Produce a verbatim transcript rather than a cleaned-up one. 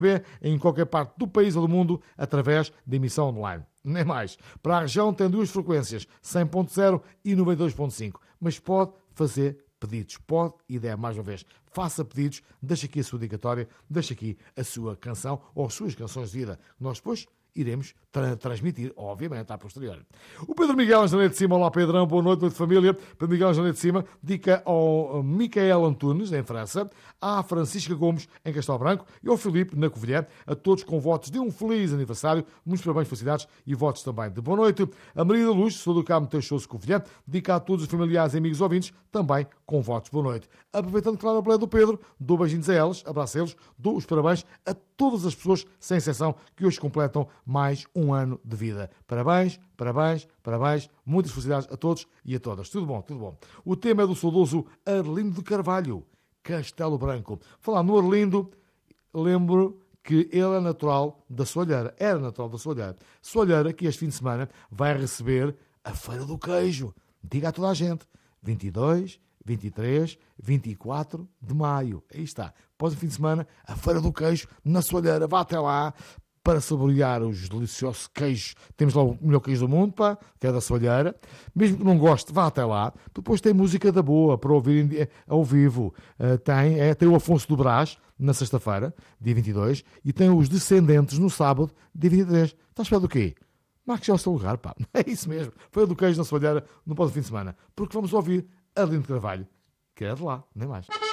em qualquer parte do país ou do mundo através de emissão online. Nem mais. Para a região tem duas frequências, cem ponto zero e noventa e dois ponto cinco, mas pode fazer pedidos. Pode, ideia mais uma vez, faça pedidos, deixa aqui a sua dedicatória, deixa aqui a sua canção ou as suas canções de vida. Nós depois iremos tra- transmitir, obviamente, à posterior. O Pedro Miguel Angelé de Cima, olá Pedrão, boa noite, noite família. Pedro Miguel Angelé de Cima, dica ao Micael Antunes, em França, à Francisca Gomes, em Castelo Branco, e ao Filipe, na Covilhã, a todos com votos de um feliz aniversário, muitos parabéns, felicidades e votos também de boa noite. A Maria da Luz, sou do Cabo Teixoso Covilhã, dica a todos os familiares e amigos ouvintes, também com votos de boa noite. Aproveitando, claro, a boleia do Pedro, dou beijinhos a elas, abraço a eles, dou os parabéns a todas as pessoas, sem exceção, que hoje completam mais um ano de vida. Parabéns, parabéns, parabéns, muitas felicidades a todos e a todas. Tudo bom, tudo bom. O tema é do saudoso Arlindo de Carvalho, Castelo Branco. Falar no Arlindo, lembro que ele é natural da Soalheira, era natural da Soalheira. Soalheira, que este fim de semana vai receber a Feira do Queijo. Diga a toda a gente, vinte e dois, vinte e três, vinte e quatro de maio. Aí está. Após o fim de semana, a Feira do Queijo na Soalheira. Vá até lá para saborear os deliciosos queijos. Temos lá o melhor queijo do mundo, pá, que é da Soalheira. Mesmo que não goste, vá até lá. Depois tem música da boa para ouvir ao vivo. Uh, tem, é, tem o Afonso do Brás na sexta-feira, dia vinte e dois, e tem os Descendentes no sábado, dia vinte e três. Estás a esperar do quê? Marque já o seu lugar, pá. É isso mesmo. Feira do Queijo na Soalheira no próximo fim de semana. Porque vamos ouvir Arlindo de Carvalho, que é de lá, nem mais.